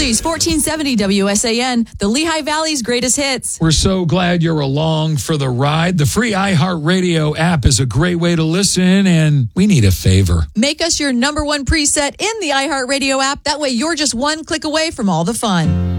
Industries, 1470 WSAN, the Lehigh Valley's greatest hits. We're so glad you're along for the ride. The free iHeartRadio app is a great way to listen, and we need a favor. Make us your number one preset in the iHeartRadio app. That way you're just one click away from all the fun.